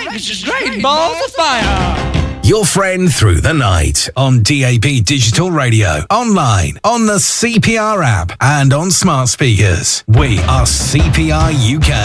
This is great. Balls of fire. Your friend through the night on DAB Digital Radio, online, on the CPR app, and on smart speakers. We are CPR UK.